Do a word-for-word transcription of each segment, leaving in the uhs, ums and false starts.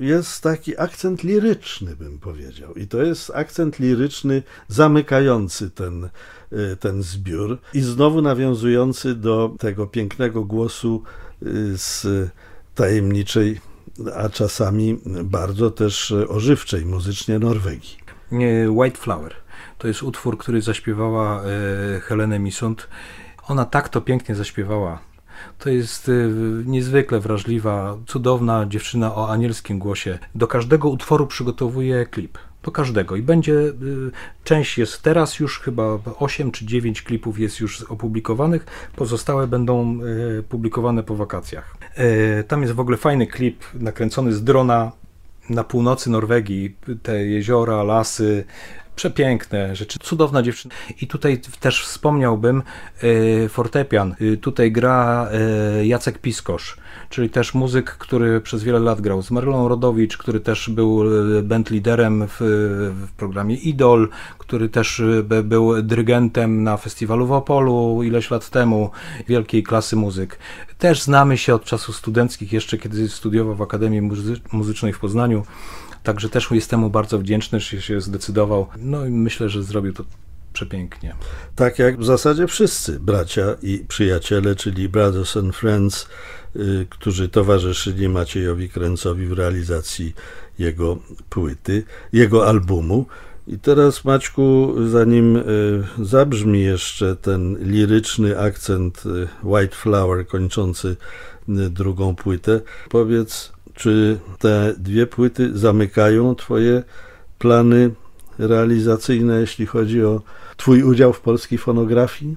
jest taki akcent liryczny, bym powiedział. I to jest akcent liryczny zamykający ten, ten zbiór i znowu nawiązujący do tego pięknego głosu z tajemniczej, a czasami bardzo też ożywczej muzycznie Norwegii. White Flower. To jest utwór, który zaśpiewała Helene Misund. Ona tak to pięknie zaśpiewała. To jest niezwykle wrażliwa, cudowna dziewczyna o anielskim głosie. Do każdego utworu przygotowuje klip. Do każdego. I będzie, część jest teraz już, chyba osiem czy dziewięć klipów jest już opublikowanych, pozostałe będą publikowane po wakacjach. Tam jest w ogóle fajny klip nakręcony z drona na północy Norwegii, te jeziora, lasy, przepiękne rzeczy, cudowna dziewczyna. I tutaj też wspomniałbym y, fortepian. Y, tutaj gra y, Jacek Piskosz, czyli też muzyk, który przez wiele lat grał z Marylą Rodowicz, który też był bandliderem w, w programie Idol, który też by, był dyrygentem na festiwalu w Opolu ileś lat temu, wielkiej klasy muzyk. Też znamy się od czasów studenckich, jeszcze kiedy studiował w Akademii Muzy- Muzycznej w Poznaniu. Także też jestem mu bardzo wdzięczny, że się zdecydował. No i myślę, że zrobił to przepięknie. Tak jak w zasadzie wszyscy bracia i przyjaciele, czyli Brothers and Friends, y, którzy towarzyszyli Maciejowi Kręcowi w realizacji jego płyty, jego albumu. I teraz, Maćku, zanim y, zabrzmi jeszcze ten liryczny akcent y, White Flower kończący y, drugą płytę, powiedz, czy te dwie płyty zamykają twoje plany realizacyjne, jeśli chodzi o twój udział w polskiej fonografii?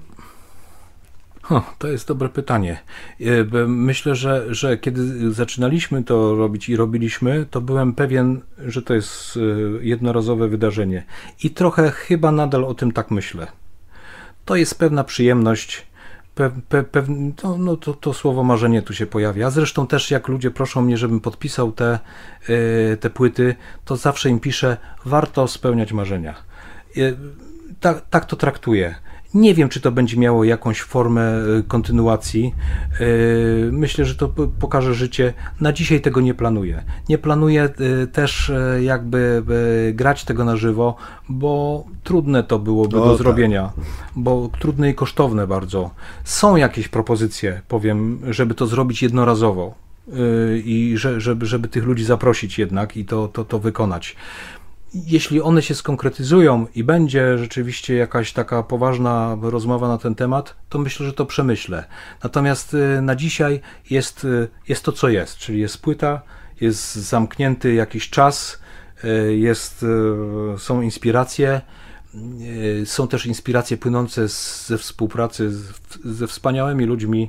O, to jest dobre pytanie. Myślę, że, że kiedy zaczynaliśmy to robić i robiliśmy, to byłem pewien, że to jest jednorazowe wydarzenie. I trochę chyba nadal o tym tak myślę. To jest pewna przyjemność. Pe, pe, pe, to, no, to, to słowo marzenie tu się pojawia. A zresztą też jak ludzie proszą mnie, żebym podpisał te, yy, te płyty, to zawsze im piszę, warto spełniać marzenia. Yy, tak, tak to traktuję. Nie wiem, czy to będzie miało jakąś formę kontynuacji. Myślę, że to pokaże życie. Na dzisiaj tego nie planuję. Nie planuję też jakby grać tego na żywo, bo trudne to byłoby o, do tak. zrobienia, bo trudne i kosztowne bardzo. Są jakieś propozycje, powiem, żeby to zrobić jednorazowo i żeby, żeby tych ludzi zaprosić jednak i to, to, to wykonać. Jeśli one się skonkretyzują i będzie rzeczywiście jakaś taka poważna rozmowa na ten temat, to myślę, że to przemyślę. Natomiast na dzisiaj jest, jest to, co jest, czyli jest płyta, jest zamknięty jakiś czas, jest, są inspiracje, są też inspiracje płynące z, ze współpracy z, ze wspaniałymi ludźmi.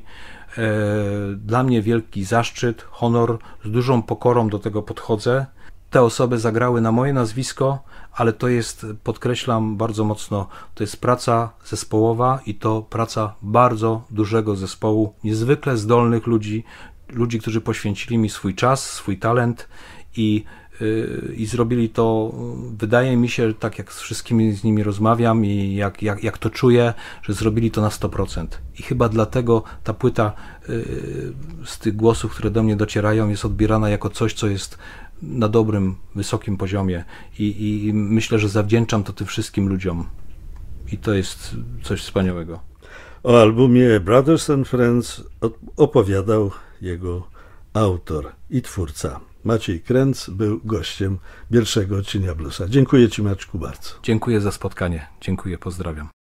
Dla mnie wielki zaszczyt, honor, z dużą pokorą do tego podchodzę. Te osoby zagrały na moje nazwisko, ale to jest, podkreślam bardzo mocno, to jest praca zespołowa i to praca bardzo dużego zespołu, niezwykle zdolnych ludzi, ludzi, którzy poświęcili mi swój czas, swój talent i, yy, i zrobili to, wydaje mi się, tak jak z wszystkimi z nimi rozmawiam i jak, jak, jak to czuję, że zrobili to na sto procent. I chyba dlatego ta płyta yy, z tych głosów, które do mnie docierają, jest odbierana jako coś, co jest na dobrym, wysokim poziomie i, i myślę, że zawdzięczam to tym wszystkim ludziom i to jest coś wspaniałego. O albumie Brothers and Friends opowiadał jego autor i twórca Maciej Kręc, był gościem pierwszego odcinka Bluesa. Dziękuję ci, Maćku, bardzo. Dziękuję za spotkanie, dziękuję, pozdrawiam.